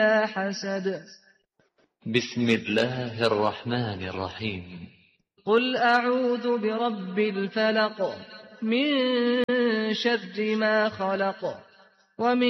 حسد. بسم الله الرحمن الرحيم. قل أعوذ برب الفلق من شر ما خلق ومن